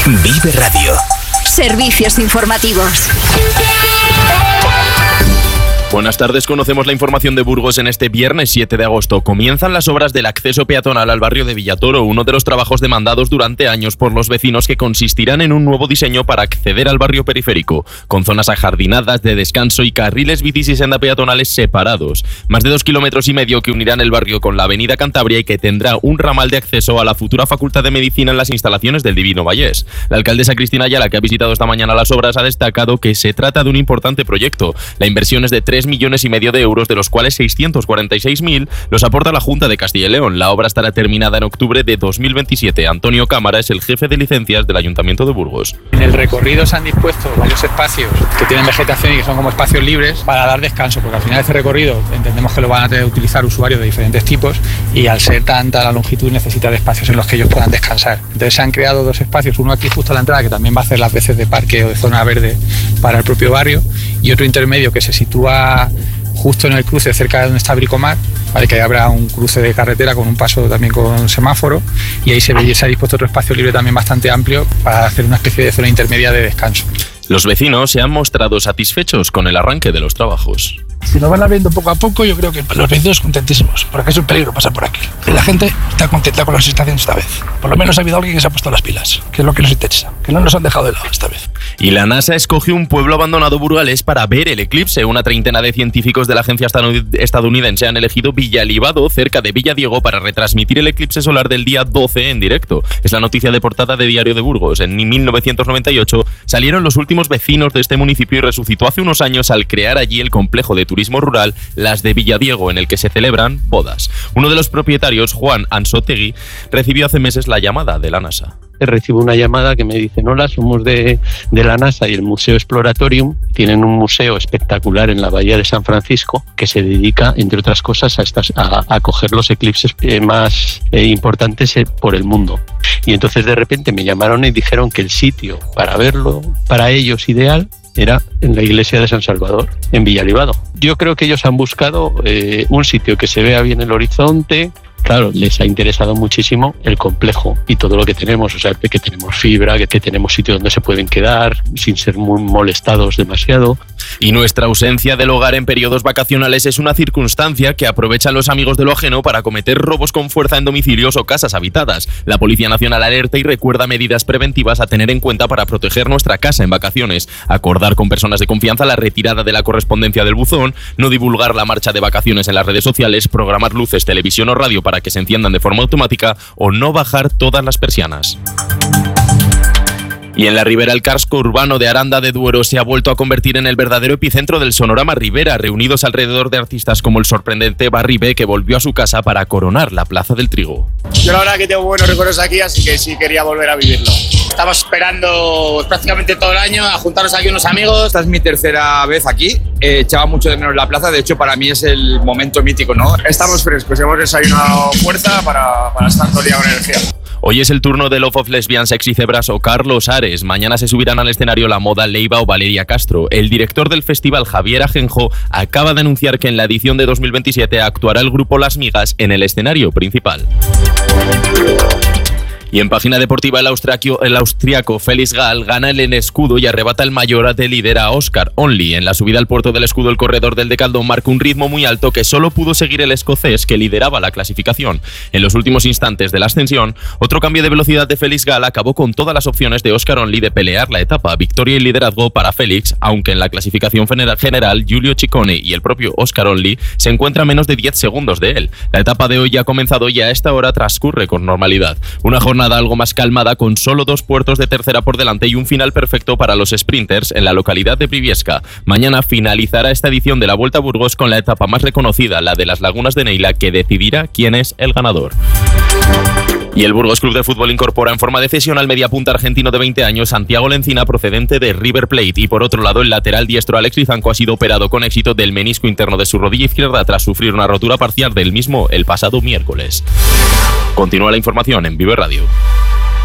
Vive Radio. Servicios informativos. Buenas tardes, conocemos la información de Burgos en este viernes 7 de agosto. Comienzan las obras del acceso peatonal al barrio de Villatoro, uno de los trabajos demandados durante años por los vecinos que consistirán en un nuevo diseño para acceder al barrio periférico, con zonas ajardinadas, de descanso y carriles bicis y senda peatonales separados. Más de 2,5 kilómetros que unirán el barrio con la avenida Cantabria y que tendrá un ramal de acceso a la futura Facultad de Medicina en las instalaciones del Divino Vallés. La alcaldesa Cristina Ayala, que ha visitado esta mañana las obras, ha destacado que se trata de un importante proyecto. La inversión es de 3,5 millones de euros, de los cuales 646.000 los aporta la Junta de Castilla y León. La obra estará terminada en octubre de 2027. Antonio Cámara es el jefe de licencias del Ayuntamiento de Burgos. En el recorrido se han dispuesto varios espacios que tienen vegetación y que son como espacios libres para dar descanso, porque al final de este recorrido entendemos que lo van a tener que utilizar usuarios de diferentes tipos y al ser tanta la longitud necesita de espacios en los que ellos puedan descansar. Entonces se han creado 2 espacios, uno aquí justo a la entrada que también va a hacer las veces de parque o de zona verde para el propio barrio, y otro intermedio que se sitúa justo en el cruce cerca de donde está Bricomar, ¿vale? Que habrá un cruce de carretera con un paso también con semáforo, y ahí se ha dispuesto otro espacio libre también bastante amplio para hacer una especie de zona intermedia de descanso. Los vecinos se han mostrado satisfechos con el arranque de los trabajos. Si nos van abriendo poco a poco, yo creo que los vecinos contentísimos, porque es un peligro pasar por aquí. Y la gente está contenta con las estaciones esta vez. Por lo menos ha habido alguien que se ha puesto las pilas, que es lo que nos interesa, que no nos han dejado de lado esta vez. Y la NASA escogió un pueblo abandonado burgalés para ver el eclipse. Una treintena de científicos de la agencia estadounidense han elegido Villalibado, cerca de Villadiego, para retransmitir el eclipse solar del día 12 en directo. Es la noticia de portada de Diario de Burgos. En 1998 salieron los últimos vecinos de este municipio y resucitó hace unos años al crear allí el complejo de turismo rural Las de Villadiego, en el que se celebran bodas. Uno de los propietarios, Juan Ansotegui, recibió hace meses la llamada de la NASA. Recibo una llamada que me dicen: hola, somos de la NASA y el Museo Exploratorium. Tienen un museo espectacular en la Bahía de San Francisco que se dedica, entre otras cosas, a coger los eclipses más importantes por el mundo. Y entonces de repente me llamaron y dijeron que el sitio para verlo, para ellos ideal, era en la iglesia de San Salvador, en Villalibado. Yo creo que ellos han buscado un sitio que se vea bien el horizonte. Claro, les ha interesado muchísimo el complejo y todo lo que tenemos, o sea, que tenemos fibra, que tenemos sitio donde se pueden quedar sin ser muy molestados demasiado. Y nuestra ausencia del hogar en periodos vacacionales es una circunstancia que aprovechan los amigos de lo ajeno para cometer robos con fuerza en domicilios o casas habitadas. La Policía Nacional alerta y recuerda medidas preventivas a tener en cuenta para proteger nuestra casa en vacaciones. Acordar con personas de confianza la retirada de la correspondencia del buzón, no divulgar la marcha de vacaciones en las redes sociales, programar luces, televisión o radio para que se enciendan de forma automática o no bajar todas las persianas. Y en la Ribera, el casco urbano de Aranda de Duero se ha vuelto a convertir en el verdadero epicentro del sonorama Ribera, reunidos alrededor de artistas como el sorprendente Barry B, que volvió a su casa para coronar la Plaza del Trigo. Yo la verdad que tengo buenos recuerdos aquí, así que sí quería volver a vivirlo. Estamos esperando prácticamente todo el año a juntarnos aquí unos amigos. Esta es mi tercera vez aquí, echaba mucho de menos la plaza, de hecho para mí es el momento mítico, ¿no? Estamos frescos, hemos desayunado fuerza para estar todo el día con energía. Hoy es el turno de Love of Lesbian, Sexy Zebras o Carlos Ares. Mañana se subirán al escenario La Moda, Leiva o Valeria Castro. El director del festival, Javier Ajenjo, acaba de anunciar que en la edición de 2027 actuará el grupo Las Migas en el escenario principal. Y en página deportiva, el austriaco Félix Gall gana el escudo y arrebata el mayorate líder a Oscar Only. En la subida al puerto del escudo, el corredor del Decaldón marcó un ritmo muy alto que solo pudo seguir el escocés, que lideraba la clasificación. En los últimos instantes de la ascensión, otro cambio de velocidad de Félix Gall acabó con todas las opciones de Oscar Only de pelear la etapa. Victoria y liderazgo para Félix, aunque en la clasificación general Giulio Ciccone y el propio Oscar Only se encuentran a menos de 10 segundos de él. La etapa de hoy ya ha comenzado y a esta hora transcurre con normalidad. Una jornada algo más calmada, con solo 2 puertos de tercera por delante y un final perfecto para los sprinters en la localidad de Briviesca. Mañana finalizará esta edición de la Vuelta a Burgos con la etapa más reconocida, la de las Lagunas de Neila, que decidirá quién es el ganador. Y el Burgos Club de Fútbol incorpora en forma de cesión al mediapunta argentino de 20 años, Santiago Lencina, procedente de River Plate. Y por otro lado, el lateral diestro Alex Lizanco ha sido operado con éxito del menisco interno de su rodilla izquierda tras sufrir una rotura parcial del mismo el pasado miércoles. Continúa la información en Vive Radio.